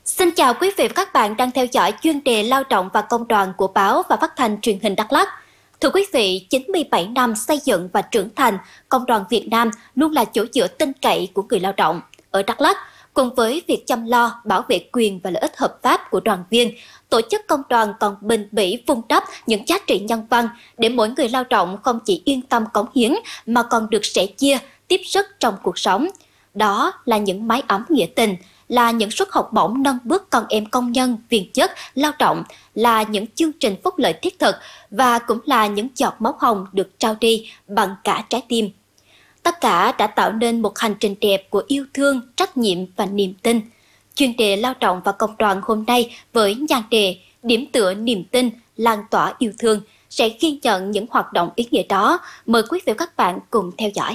Xin chào quý vị và các bạn đang theo dõi chuyên đề lao động và công đoàn của báo và phát thanh truyền hình Đắk Lắk. Thưa quý vị, 97 năm xây dựng và trưởng thành, Công đoàn Việt Nam luôn là chỗ dựa tin cậy của người lao động. Ở Đắk Lắk, cùng với việc chăm lo, bảo vệ quyền và lợi ích hợp pháp của đoàn viên, tổ chức công đoàn còn bền bỉ vun đắp những giá trị nhân văn để mỗi người lao động không chỉ yên tâm cống hiến mà còn được sẻ chia, tiếp sức trong cuộc sống. Đó là những mái ấm nghĩa tình, là những suất học bổng nâng bước con em công nhân, viên chức, lao động, là những chương trình phúc lợi thiết thực và cũng là những giọt máu hồng được trao đi bằng cả trái tim. Tất cả đã tạo nên một hành trình đẹp của yêu thương, trách nhiệm và niềm tin. Chuyên đề lao động và công đoàn hôm nay với nhan đề Điểm tựa niềm tin, lan tỏa yêu thương sẽ ghi nhận những hoạt động ý nghĩa đó. Mời quý vị và các bạn cùng theo dõi.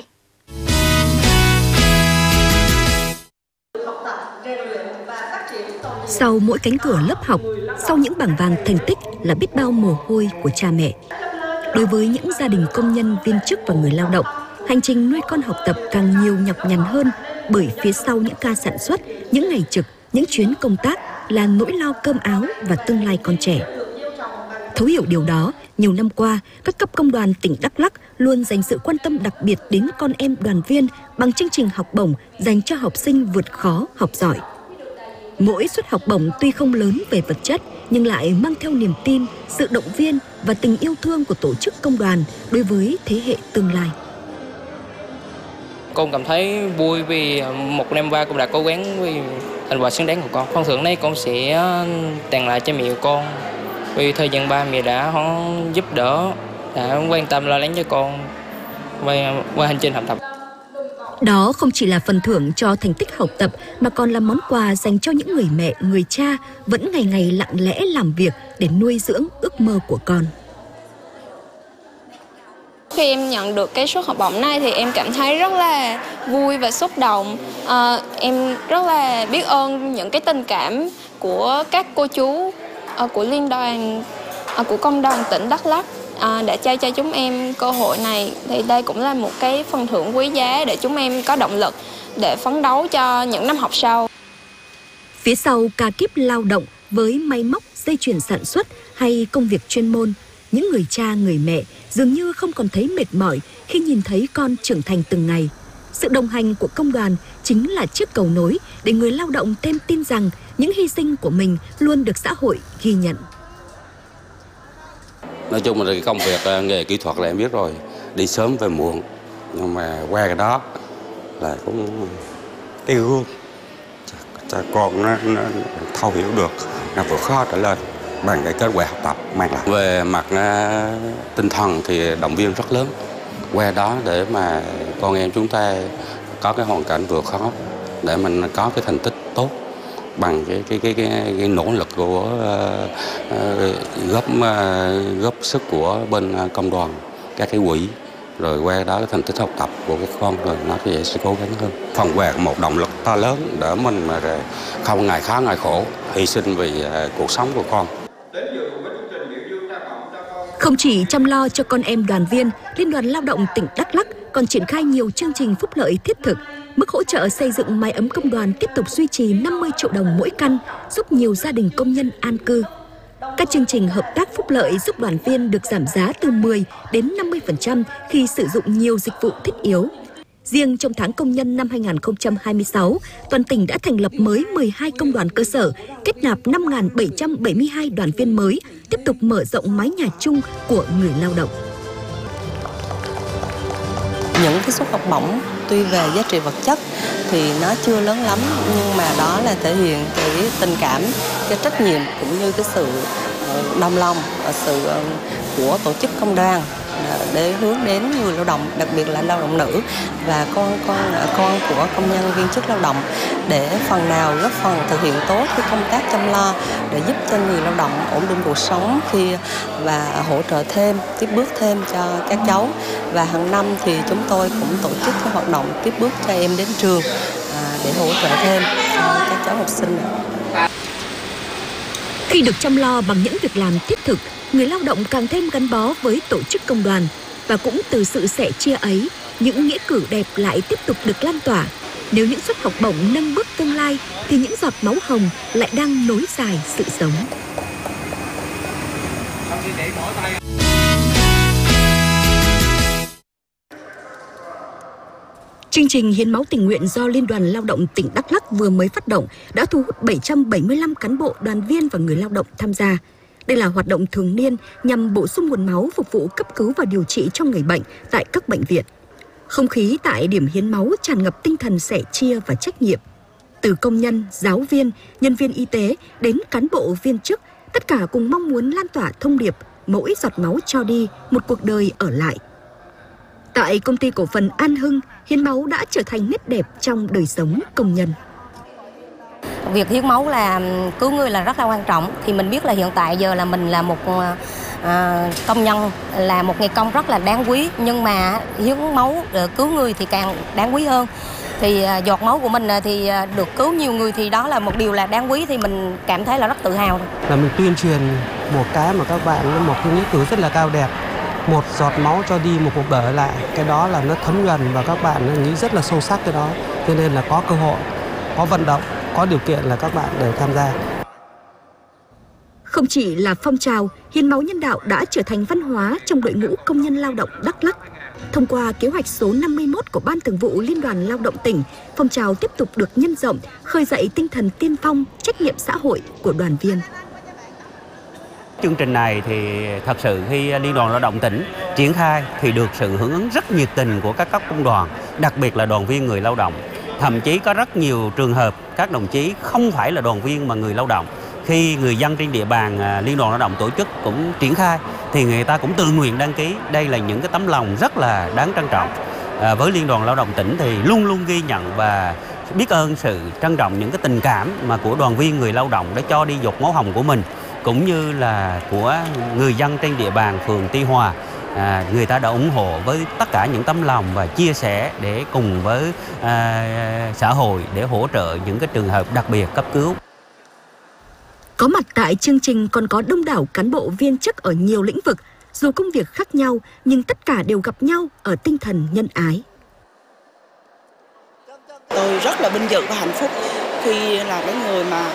Sau mỗi cánh cửa lớp học, sau những bảng vàng thành tích là biết bao mồ hôi của cha mẹ. Đối với những gia đình công nhân, viên chức và người lao động, hành trình nuôi con học tập càng nhiều nhọc nhằn hơn, bởi phía sau những ca sản xuất, những ngày trực, những chuyến công tác là nỗi lo cơm áo và tương lai con trẻ. Thấu hiểu điều đó, nhiều năm qua, các cấp công đoàn tỉnh Đắk Lắk luôn dành sự quan tâm đặc biệt đến con em đoàn viên bằng chương trình học bổng dành cho học sinh vượt khó, học giỏi. Mỗi suất học bổng tuy không lớn về vật chất nhưng lại mang theo niềm tin, sự động viên và tình yêu thương của tổ chức công đoàn đối với thế hệ tương lai. Con cảm thấy vui vì một năm qua cũng đã cố gắng vì thành quả xứng đáng của con. Phần thưởng này con sẽ tặng lại cho mẹ của con vì thời gian ba mẹ đã giúp đỡ, đã quan tâm lo lắng cho con qua hành trình học tập. Đó không chỉ là phần thưởng cho thành tích học tập mà còn là món quà dành cho những người mẹ, người cha vẫn ngày ngày lặng lẽ làm việc để nuôi dưỡng ước mơ của con. Khi em nhận được cái suất học bổng này thì em cảm thấy rất là vui và xúc động. Em rất là biết ơn những cái tình cảm của các cô chú của liên đoàn, của công đoàn tỉnh Đắk Lắk đã trao cho chúng em cơ hội này. Thì đây cũng là một cái phần thưởng quý giá để chúng em có động lực để phấn đấu cho những năm học sau. Phía sau ca kíp lao động với máy móc, dây chuyền sản xuất hay công việc chuyên môn, những người cha, người mẹ dường như không còn thấy mệt mỏi khi nhìn thấy con trưởng thành từng ngày. Sự đồng hành của công đoàn chính là chiếc cầu nối để người lao động thêm tin rằng những hy sinh của mình luôn được xã hội ghi nhận. Nói chung là cái công việc nghề kỹ thuật là em biết rồi, đi sớm về muộn, nhưng mà qua cái đó là cũng cái gương cho con nó thấu hiểu được, nó vượt khó trở lên bằng cái kết quả học tập mang lại. Về mặt tinh thần thì động viên rất lớn, qua đó để mà con em chúng ta có cái hoàn cảnh vượt khó để mình có cái thành tích tốt bằng cái nỗ lực của góp sức của bên công đoàn, các cái quỹ, rồi qua đó cái thành tích học tập của các con rồi nó sẽ cố gắng hơn. Phần quà một động lực to lớn để mình mà không ngày khó ngày khổ, hy sinh vì cuộc sống của con. Không chỉ chăm lo cho con em đoàn viên, Liên đoàn Lao động tỉnh Đắk Lắk còn triển khai nhiều chương trình phúc lợi thiết thực. Mức hỗ trợ xây dựng mái ấm công đoàn tiếp tục duy trì 50 triệu đồng mỗi căn, giúp nhiều gia đình công nhân an cư. Các chương trình hợp tác phúc lợi giúp đoàn viên được giảm giá từ 10 đến 50% khi sử dụng nhiều dịch vụ thiết yếu. Riêng trong tháng công nhân năm 2026, toàn tỉnh đã thành lập mới 12 công đoàn cơ sở, kết nạp 5.772 đoàn viên mới, tiếp tục mở rộng mái nhà chung của người lao động. Những cái suất học bổng tuy về giá trị vật chất thì nó chưa lớn lắm, nhưng mà đó là thể hiện cái tình cảm, cái trách nhiệm cũng như cái sự đồng lòng và sự của tổ chức công đoàn để hướng đến người lao động, đặc biệt là lao động nữ và con của công nhân viên chức lao động, để phần nào góp phần thực hiện tốt cái công tác chăm lo để giúp cho người lao động ổn định cuộc sống và hỗ trợ thêm, tiếp bước thêm cho các cháu. Và hàng năm thì chúng tôi cũng tổ chức cái hoạt động tiếp bước cho em đến trường để hỗ trợ thêm cho các cháu học sinh. Khi được chăm lo bằng những việc làm thiết thực, người lao động càng thêm gắn bó với tổ chức công đoàn, và cũng từ sự sẻ chia ấy, những nghĩa cử đẹp lại tiếp tục được lan tỏa. Nếu những suất học bổng nâng bước tương lai thì những giọt máu hồng lại đang nối dài sự sống. Chương trình hiến máu tình nguyện do Liên đoàn Lao động tỉnh Đắk Lắk vừa mới phát động đã thu hút 775 cán bộ, đoàn viên và người lao động tham gia. Đây là hoạt động thường niên nhằm bổ sung nguồn máu phục vụ cấp cứu và điều trị cho người bệnh tại các bệnh viện. Không khí tại điểm hiến máu tràn ngập tinh thần sẻ chia và trách nhiệm. Từ công nhân, giáo viên, nhân viên y tế đến cán bộ viên chức, tất cả cùng mong muốn lan tỏa thông điệp mỗi giọt máu cho đi, một cuộc đời ở lại. Tại công ty cổ phần An Hưng, hiến máu đã trở thành nét đẹp trong đời sống công nhân. Việc hiến máu là cứu người là rất là quan trọng. Thì mình biết là hiện tại giờ là mình là một công nhân, là một nghề công rất là đáng quý. Nhưng mà hiến máu để cứu người thì càng đáng quý hơn. Thì giọt máu của mình thì được cứu nhiều người thì đó là một điều là đáng quý, thì mình cảm thấy là rất tự hào. Là mình tuyên truyền một cái mà các bạn, một cái nghĩa cử rất là cao đẹp. Một giọt máu cho đi, một cuộc đời lại. Cái đó là nó thấm nhuần và các bạn nghĩ rất là sâu sắc cái đó. Cho nên là có cơ hội, có vận động, có điều kiện là các bạn đều tham gia. Không chỉ là phong trào, hiến máu nhân đạo đã trở thành văn hóa trong đội ngũ công nhân lao động Đắk Lắk. Thông qua kế hoạch số 51 của Ban Thường vụ Liên đoàn Lao động tỉnh, phong trào tiếp tục được nhân rộng, khơi dậy tinh thần tiên phong, trách nhiệm xã hội của đoàn viên. Chương trình này thì thật sự khi Liên đoàn Lao động tỉnh triển khai thì được sự hưởng ứng rất nhiệt tình của các cấp công đoàn, đặc biệt là đoàn viên người lao động. Thậm chí có rất nhiều trường hợp các đồng chí không phải là đoàn viên mà người lao động. Khi người dân trên địa bàn Liên đoàn Lao động tổ chức cũng triển khai thì người ta cũng tự nguyện đăng ký. Đây là những cái tấm lòng rất là đáng trân trọng. Với Liên đoàn Lao động tỉnh thì luôn luôn ghi nhận và biết ơn sự trân trọng những cái tình cảm mà của đoàn viên người lao động đã cho đi giọt máu hồng của mình, cũng như là của người dân trên địa bàn phường Tuy Hòa. Người ta đã ủng hộ với tất cả những tấm lòng và chia sẻ để cùng với xã hội để hỗ trợ những cái trường hợp đặc biệt cấp cứu. Có mặt tại chương trình còn có đông đảo cán bộ viên chức ở nhiều lĩnh vực, dù công việc khác nhau nhưng tất cả đều gặp nhau ở tinh thần nhân ái. Tôi rất là vinh dự và hạnh phúc khi là cái người mà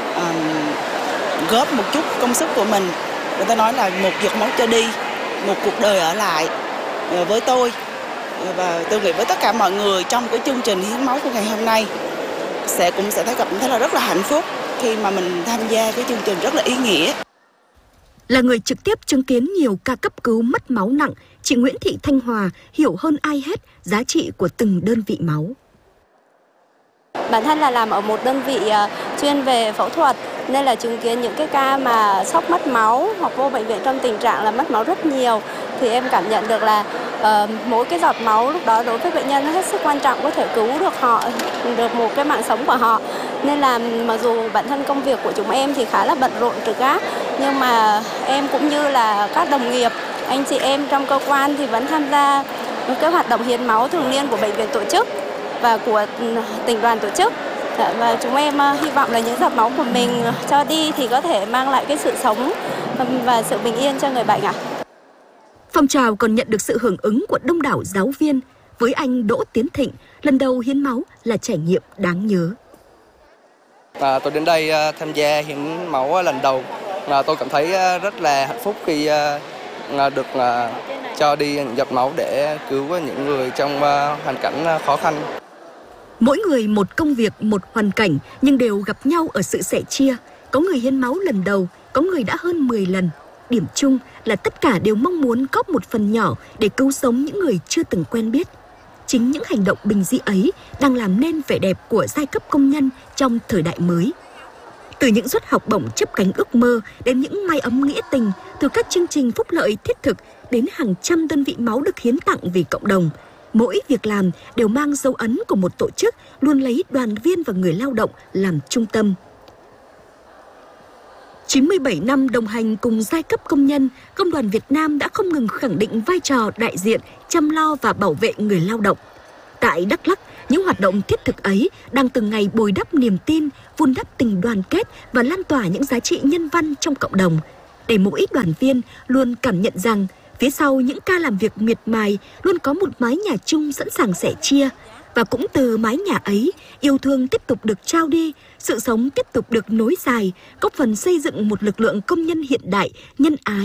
góp một chút công sức của mình. Người ta nói là một giọt máu cho đi, một cuộc đời ở lại. Với tôi và tôi nghĩ với tất cả mọi người trong cái chương trình hiến máu của ngày hôm nay cũng sẽ cảm thấy là rất là hạnh phúc khi mà mình tham gia cái chương trình rất là ý nghĩa. Là người trực tiếp chứng kiến nhiều ca cấp cứu mất máu nặng, chị Nguyễn Thị Thanh Hòa hiểu hơn ai hết giá trị của từng đơn vị máu. Bản thân là làm ở một đơn vị chuyên về phẫu thuật nên là chứng kiến những cái ca mà sốc mất máu hoặc vô bệnh viện trong tình trạng là mất máu rất nhiều, thì em cảm nhận được là mỗi cái giọt máu lúc đó đối với bệnh nhân nó hết sức quan trọng, có thể cứu được họ, được một cái mạng sống của họ. Nên là mặc dù bản thân công việc của chúng em thì khá là bận rộn trực gác, nhưng mà em cũng như là các đồng nghiệp, anh chị em trong cơ quan thì vẫn tham gia cái hoạt động hiến máu thường niên của bệnh viện tổ chức và của tỉnh đoàn tổ chức. Và chúng em hy vọng là những giọt máu của mình cho đi thì có thể mang lại cái sự sống và sự bình yên cho người bệnh ạ. Phong trào còn nhận được sự hưởng ứng của đông đảo giáo viên. Với anh Đỗ Tiến Thịnh, lần đầu hiến máu là trải nghiệm đáng nhớ. Tôi đến đây tham gia hiến máu lần đầu. Tôi cảm thấy rất là hạnh phúc khi được cho đi những giọt máu để cứu những người trong hoàn cảnh khó khăn. Mỗi người một công việc, một hoàn cảnh nhưng đều gặp nhau ở sự sẻ chia. Có người hiến máu lần đầu, có người đã hơn 10 lần. Điểm chung là tất cả đều mong muốn góp một phần nhỏ để cứu sống những người chưa từng quen biết. Chính những hành động bình dị ấy đang làm nên vẻ đẹp của giai cấp công nhân trong thời đại mới. Từ những suất học bổng chấp cánh ước mơ đến những mái ấm nghĩa tình, từ các chương trình phúc lợi thiết thực đến hàng trăm đơn vị máu được hiến tặng vì cộng đồng, mỗi việc làm đều mang dấu ấn của một tổ chức luôn lấy đoàn viên và người lao động làm trung tâm. 97 năm đồng hành cùng giai cấp công nhân, Công đoàn Việt Nam đã không ngừng khẳng định vai trò đại diện, chăm lo và bảo vệ người lao động. Tại Đắk Lắk, những hoạt động thiết thực ấy đang từng ngày bồi đắp niềm tin, vun đắp tình đoàn kết và lan tỏa những giá trị nhân văn trong cộng đồng, để mỗi đoàn viên luôn cảm nhận rằng phía sau những ca làm việc miệt mài luôn có một mái nhà chung sẵn sàng sẻ chia, Và cũng từ mái nhà ấy, yêu thương tiếp tục được trao đi, sự sống tiếp tục được nối dài, góp phần xây dựng một lực lượng công nhân hiện đại, nhân ái